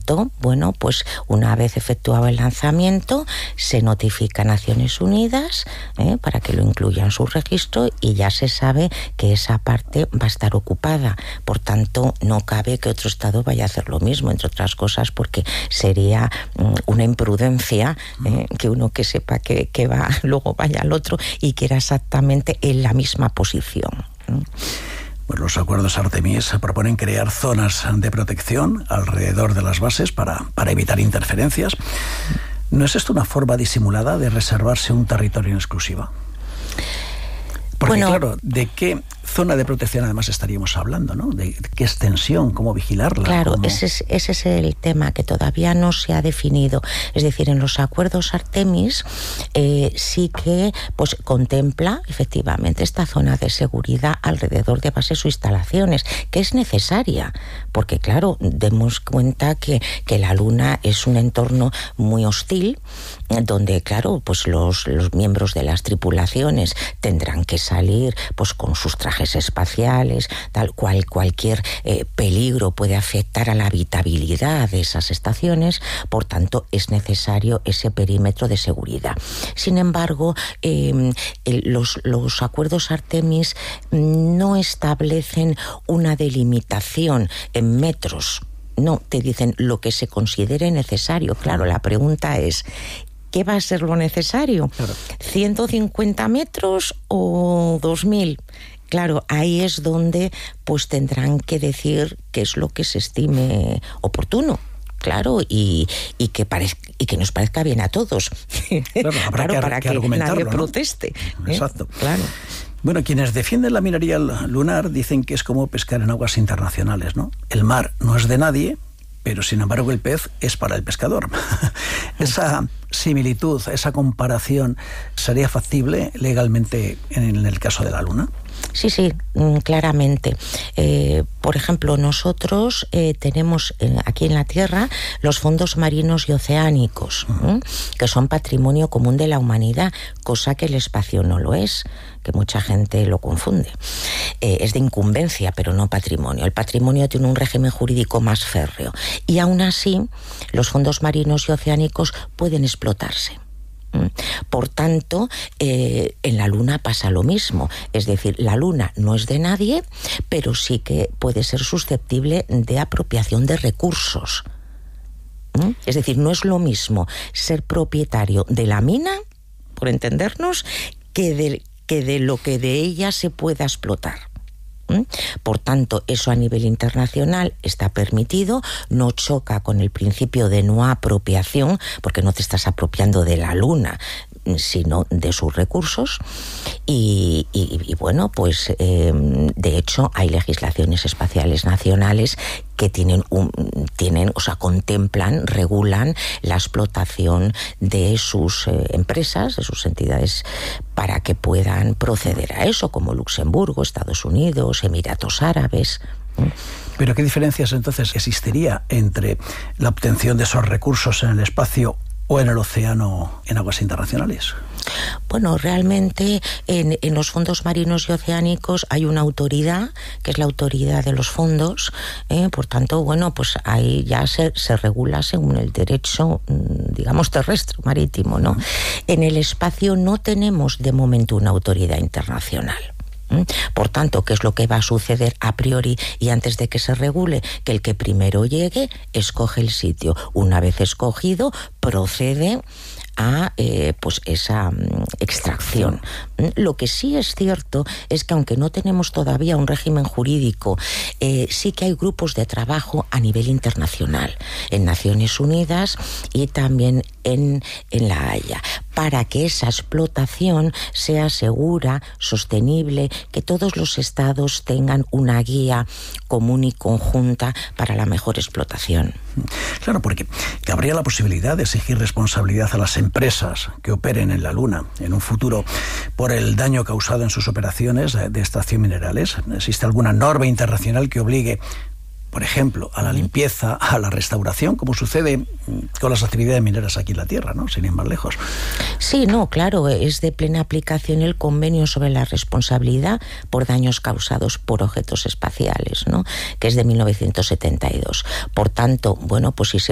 tanto, bueno, pues una vez efectuado el lanzamiento, se notifica a Naciones Unidas para que lo incluya en su registro y ya se sabe que esa parte va a estar ocupada. Por tanto, no cabe que otro Estado vaya a hacer lo mismo, entre otras cosas, porque sería una imprudencia que uno que sepa que va, luego vaya al otro y que era exactamente en la misma posición. Pues los acuerdos Artemis proponen crear zonas de protección alrededor de las bases para evitar interferencias. ¿No es esto una forma disimulada de reservarse un territorio en exclusiva? Porque claro, ¿de qué zona de protección además estaríamos hablando, ¿no? ¿De qué extensión? ¿Cómo vigilarla? Claro, ese es el tema que todavía no se ha definido. Es decir, en los acuerdos Artemis sí que pues contempla efectivamente esta zona de seguridad alrededor de bases o instalaciones, que es necesaria, porque claro, demos cuenta que la Luna es un entorno muy hostil, donde claro, pues los miembros de las tripulaciones tendrán que salir pues con sus trajes espaciales, tal cual cualquier peligro puede afectar a la habitabilidad de esas estaciones, por tanto es necesario ese perímetro de seguridad. Sin embargo, los acuerdos Artemis no establecen una delimitación en metros, no, te dicen lo que se considere necesario. Claro, la pregunta es, ¿qué va a ser lo necesario? Claro. ¿150 metros o 2.000? Claro, ahí es donde pues tendrán que decir qué es lo que se estime oportuno. Claro, y que nos parezca bien a todos. Claro, habrá para que nadie proteste. Exacto. Claro. Bueno, quienes defienden la minería lunar dicen que es como pescar en aguas internacionales, ¿no? El mar no es de nadie, pero sin embargo el pez es para el pescador. Esa similitud, esa comparación, ¿sería factible legalmente en el caso de la Luna? Sí, claramente. Por ejemplo, nosotros tenemos aquí en la Tierra los fondos marinos y oceánicos, que son patrimonio común de la humanidad, cosa que el espacio no lo es, que mucha gente lo confunde. Es de incumbencia, pero no patrimonio. El patrimonio tiene un régimen jurídico más férreo. Y aún así, los fondos marinos y oceánicos pueden explotarse. Por tanto, en la Luna pasa lo mismo. Es decir, la Luna no es de nadie, pero sí que puede ser susceptible de apropiación de recursos. Es decir, no es lo mismo ser propietario de la mina, por entendernos, que de lo que de ella se pueda explotar. Por tanto, eso a nivel internacional está permitido, no choca con el principio de no apropiación, porque no te estás apropiando de la Luna, sino de sus recursos. Y bueno, pues de hecho hay legislaciones espaciales nacionales que contemplan, regulan la explotación de sus empresas, de sus entidades, para que puedan proceder a eso, como Luxemburgo, Estados Unidos, Emiratos Árabes. ¿Pero qué diferencias entonces existiría entre la obtención de esos recursos en el espacio o en el océano en aguas internacionales? Bueno, realmente en los fondos marinos y oceánicos hay una autoridad, que es la autoridad de los fondos, por tanto, bueno, pues ahí ya se regula según el derecho, digamos, terrestre, marítimo, ¿no? En el espacio no tenemos de momento una autoridad internacional. Por tanto, ¿qué es lo que va a suceder a priori y antes de que se regule? Que el que primero llegue escoge el sitio. Una vez escogido, procede a pues esa extracción. Lo que sí es cierto es que aunque no tenemos todavía un régimen jurídico, sí que hay grupos de trabajo a nivel internacional, en Naciones Unidas y también en La Haya, para que esa explotación sea segura, sostenible, que todos los estados tengan una guía común y conjunta para la mejor explotación. Claro, porque habría la posibilidad de exigir responsabilidad a las empresas que operen en la Luna en un futuro por el daño causado en sus operaciones de extracción de minerales. ¿Existe alguna norma internacional que obligue, por ejemplo, a la limpieza, a la restauración, como sucede con las actividades mineras aquí en la Tierra, ¿no? Sin ir más lejos? Sí, no, claro, es de plena aplicación el convenio sobre la responsabilidad por daños causados por objetos espaciales, ¿no? Que es de 1972. Por tanto, bueno, pues si se